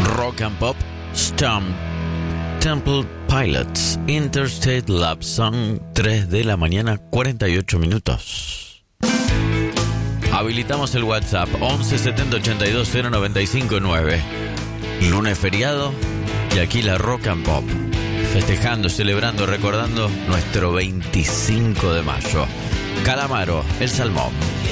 Rock and Pop, Stomp, Temple Pilots, Interstate Love Song, 3 de la mañana, 48 minutos. Habilitamos el WhatsApp 11 70 82 095 9. Lunes feriado y aquí la Rock and Pop. Festejando, celebrando, recordando nuestro 25 de mayo. Calamaro, El Salmón.